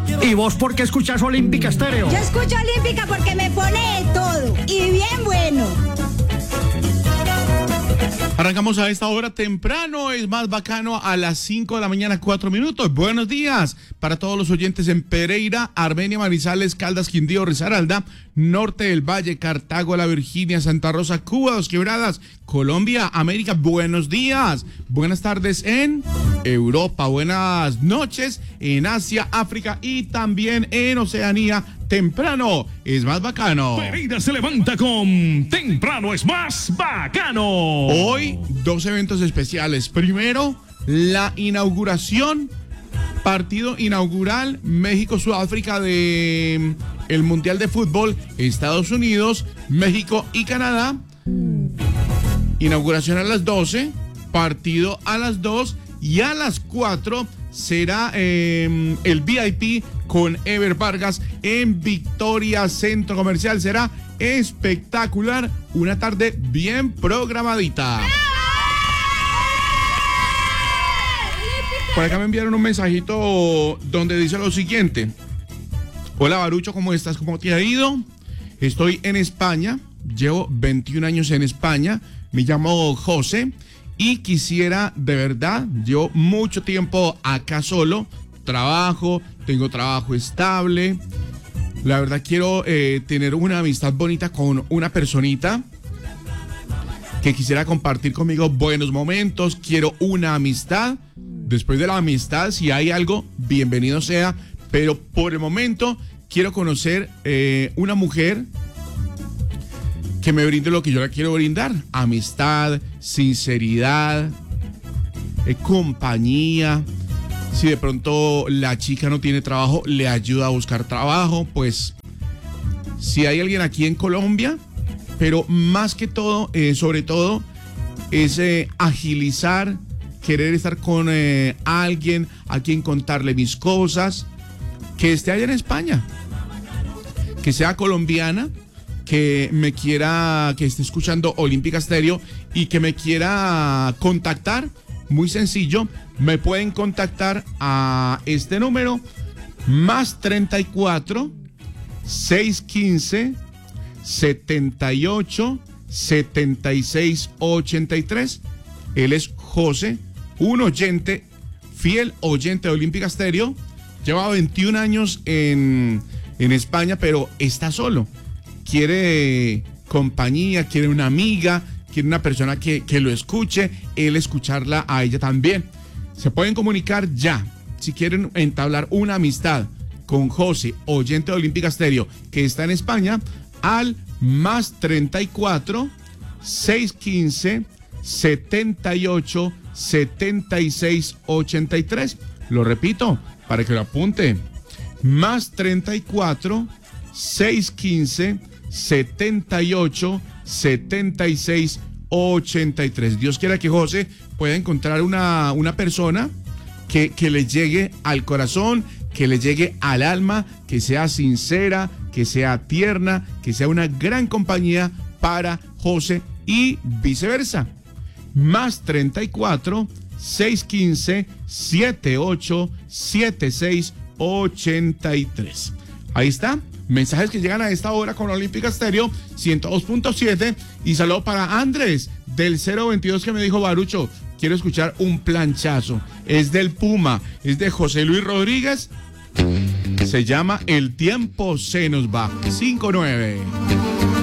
¿Y vos por qué escuchás Olímpica Estéreo? Yo escucho Olímpica porque me pone de todo y bien bueno. Arrancamos a esta hora temprano, es más bacano, a las 5 de la mañana, 4 minutos. Buenos días para todos los oyentes en Pereira, Armenia, Manizales, Caldas, Quindío, Risaralda, Norte del Valle, Cartago, La Virginia, Santa Rosa, Cuba, Dos Quebradas, Colombia, América. Buenos días, buenas tardes en Europa, buenas noches en Asia, África y también en Oceanía. Temprano es más bacano. Pereira se levanta con Temprano es más bacano. Hoy, dos eventos especiales. Primero, la inauguración, partido inaugural México-Sudáfrica de el Mundial de Fútbol, Estados Unidos, México y Canadá. Inauguración a las 12, partido a las 2 y a las 4 será el VIP con Ever Vargas en Victoria Centro Comercial. Será espectacular, una tarde bien programadita. Por acá me enviaron un mensajito donde dice lo siguiente: hola Barucho, ¿cómo estás? ¿Cómo te ha ido? Estoy en España, llevo 21 años en España, me llamo José y quisiera, de verdad, llevo mucho tiempo acá solo, tengo trabajo estable. La verdad quiero tener una amistad bonita con una personita que quisiera compartir conmigo buenos momentos. Quiero una amistad. Después de la amistad, si hay algo, bienvenido sea. Pero por el momento quiero conocer una mujer que me brinde lo que yo le quiero brindar: amistad, sinceridad, compañía. Si de pronto la chica no tiene trabajo, le ayuda a buscar trabajo. Pues si hay alguien aquí en Colombia, pero más que todo, sobre todo, es agilizar, querer estar con alguien a quien contarle mis cosas, que esté allá en España, que sea colombiana, que me quiera, que esté escuchando Olímpica Estéreo y que me quiera contactar. Muy sencillo, me pueden contactar a este número, más 34 615 78 76 83. Él es José, un oyente, fiel oyente de Olímpica Estéreo. Lleva 21 años en España, pero está solo. Quiere compañía, quiere una amiga, quiere una persona que lo escuche, él escucharla a ella también. Se pueden comunicar ya, si quieren entablar una amistad con José, oyente de Olímpica Estéreo, que está en España, al más 34 615 78 76 83. Lo repito, para que lo apunte. Más 34 615 78 76 83. Dios quiera que José pueda encontrar una persona que le llegue al corazón, que le llegue al alma, que sea sincera, que sea tierna, que sea una gran compañía para José y viceversa. Más 34 615 78 76 83. Ahí está. Mensajes que llegan a esta hora con Olímpica Estéreo 102.7. Y saludo para Andrés del 022 que me dijo: Barucho, quiero escuchar un planchazo. Es del Puma, es de José Luis Rodríguez. Se llama El tiempo se nos va. 5-9.